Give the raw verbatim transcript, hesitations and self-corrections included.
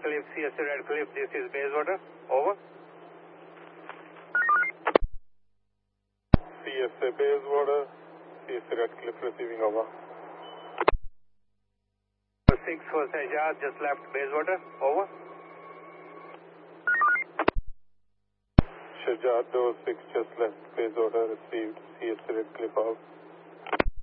Redcliffe, C S A Redcliffe, this is Bayswater. Over. C S A Bayswater, C S A Redcliffe receiving over. six for Sajjad, just left Bayswater. Over. Shajad, door six just left Bayswater, received C S A Redcliffe out.